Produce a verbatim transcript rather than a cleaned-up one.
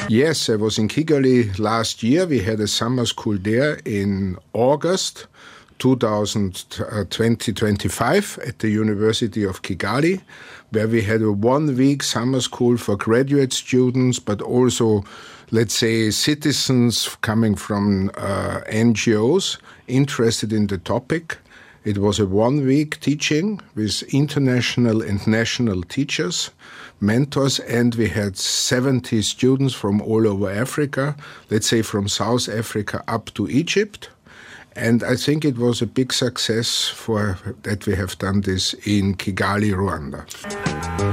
Yes, I was in Kigali last year. We had a summer school there in August twenty twenty-five at the University of Kigali, where we had a one-week summer school for graduate students, but also, let's say, citizens coming from uh, N G Os interested in the topic. It was a one-week teaching with international and national teachers, mentors, and we had seventy students from all over Africa, let's say from South Africa up to Egypt. And I think it was a big success for that we have done this in Kigali, Rwanda.